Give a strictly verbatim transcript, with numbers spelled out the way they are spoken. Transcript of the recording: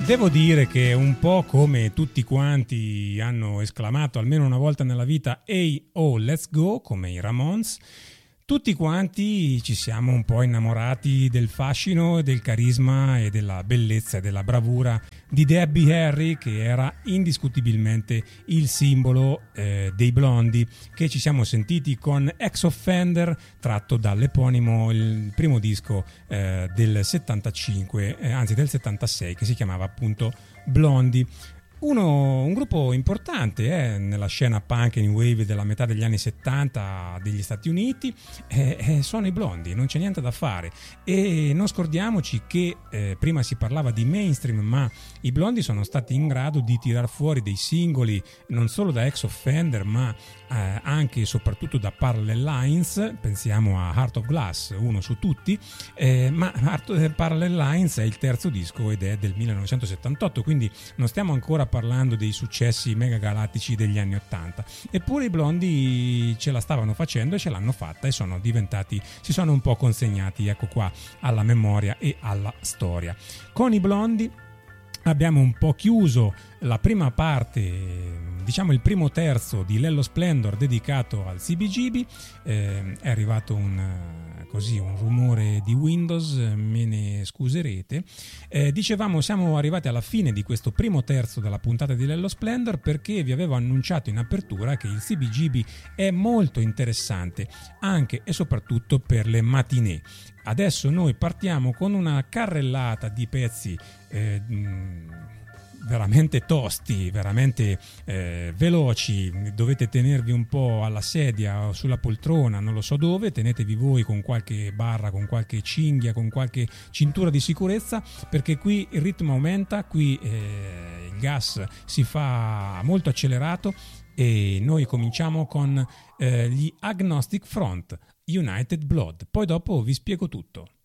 Devo dire che un po' come tutti quanti hanno esclamato almeno una volta nella vita "Hey, oh, let's go", come i Ramones, tutti quanti ci siamo un po' innamorati del fascino, del carisma e della bellezza e della bravura di Debbie Harry, che era indiscutibilmente il simbolo eh, dei Blondie, che ci siamo sentiti con Ex Offender, tratto dall'eponimo, il primo disco eh, del settantacinque, eh, anzi del settantasei, che si chiamava appunto Blondie. Uno, un gruppo importante eh, nella scena punk e new wave della metà degli anni settanta degli Stati Uniti, eh, eh, sono i Blondie, non c'è niente da fare. E non scordiamoci che eh, prima si parlava di mainstream, ma i Blondie sono stati in grado di tirar fuori dei singoli non solo da Ex Offender, ma eh, anche e soprattutto da Parallel Lines. Pensiamo a Heart of Glass, uno su tutti, eh, ma Heart, Parallel Lines è il terzo disco ed è del millenovecentosettantotto, quindi non stiamo ancora parlando dei successi mega galattici degli anni ottanta. Eppure i Blondie ce la stavano facendo e ce l'hanno fatta, e sono diventati, si sono un po' consegnati, ecco qua, alla memoria e alla storia. Con i Blondie abbiamo un po' chiuso la prima parte, diciamo il primo terzo di Lello Splendor dedicato al C B G B. Eh, è arrivato un così un rumore di Windows, me ne scuserete. Eh, dicevamo, siamo arrivati alla fine di questo primo terzo della puntata di Lello Splendor, perché vi avevo annunciato in apertura che il C B G B è molto interessante anche e soprattutto per le matinée. Adesso noi partiamo con una carrellata di pezzi eh, veramente tosti, veramente eh, veloci. Dovete tenervi un po' alla sedia o sulla poltrona, non lo so dove, tenetevi voi con qualche barra, con qualche cinghia, con qualche cintura di sicurezza, perché qui il ritmo aumenta, qui eh, il gas si fa molto accelerato, e noi cominciamo con eh, gli Agnostic Front, United Blood. Poi dopo vi spiego tutto.